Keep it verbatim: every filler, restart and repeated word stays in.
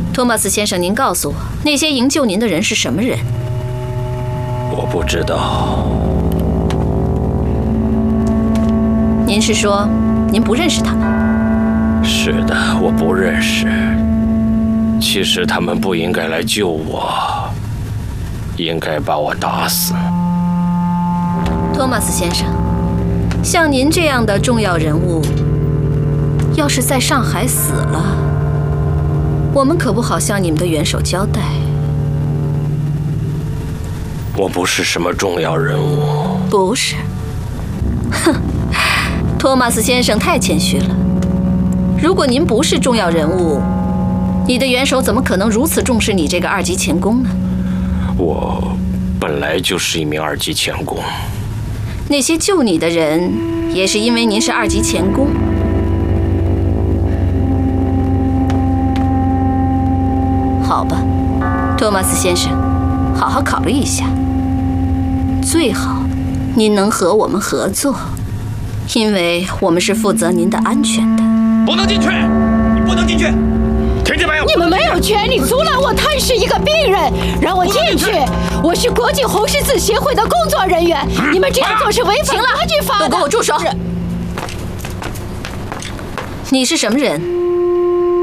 托马斯先生，您告诉我，那些营救您的人是什么人？ 我不知道。 您是说，您不认识他们？ 是的，我不认识。其实他们不应该来救我，应该把我打死。 托马斯先生，像您这样的重要人物，要是在上海死了，我们可不好向你们的元首交代。 我不是什么重要人物。 不是。哼，托马斯先生太谦虚了。如果您不是重要人物，你的元首怎么可能如此重视你这个二级钳工呢？ 我本来就是一名二级钳工。 那些救你的人，也是因为您是二级钳工。好吧，托马斯先生，好好考虑一下。最好您能和我们合作，因为我们是负责您的安全的。 不能进去，你不能进去，听见没有？ 你们没有权利阻拦我探视一个病人，让我进去。我是国际红十字协会的工作人员，你们这样做是违反国际法的。 都给我住手！你是什么人？